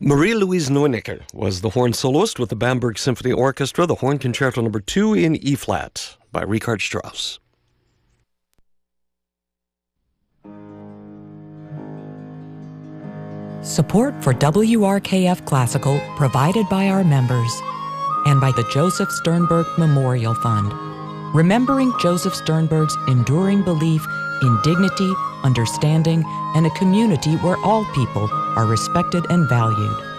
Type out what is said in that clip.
Marie-Louise Neunecker was the horn soloist with the Bamberg Symphony Orchestra, the Horn Concerto No. 2 in E-flat by Richard Strauss. Support for WRKF Classical provided by our members and by the Joseph Sternberg Memorial Fund, remembering Joseph Sternberg's enduring belief in dignity, understanding, and a community where all people are respected and valued.